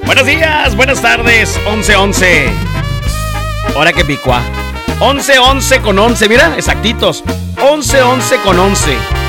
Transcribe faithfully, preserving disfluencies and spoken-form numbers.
Buenos días, buenas tardes, once once. Hora que picua. once once con once, mira, exactitos. once once con once.